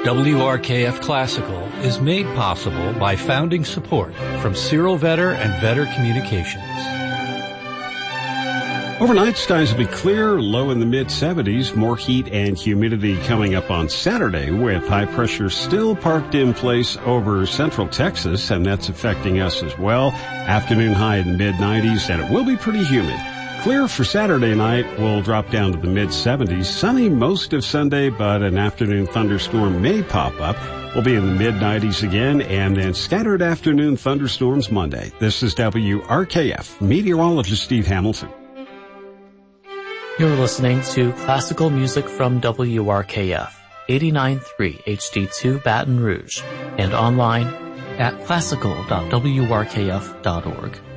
WRKF Classical is made possible by founding support from Cyril Vetter and Vetter Communications. Overnight, skies will be clear, low in the mid-70s, more heat and humidity coming up on Saturday with high pressure still parked in place over central Texas, and that's affecting us as well. Afternoon high in the mid-90s, and it will be pretty humid. Clear for Saturday night will drop down to the mid-70s. Sunny most of Sunday, but an afternoon thunderstorm may pop up. We'll be in the mid-90s again, and then scattered afternoon thunderstorms Monday. This is WRKF meteorologist Steve Hamilton. You're listening to classical music from WRKF, 89.3 HD2 Baton Rouge, and online at classical.wrkf.org.